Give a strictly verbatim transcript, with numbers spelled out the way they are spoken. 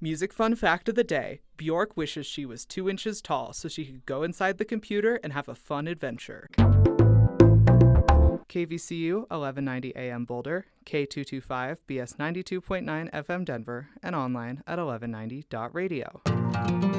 Music fun fact of the day: Bjork wishes she was two inches tall so she could go inside the computer and have a fun adventure. K V C U eleven ninety A M Boulder, K two twenty-five B S ninety-two point nine F M Denver, and online at eleven ninety dot radio.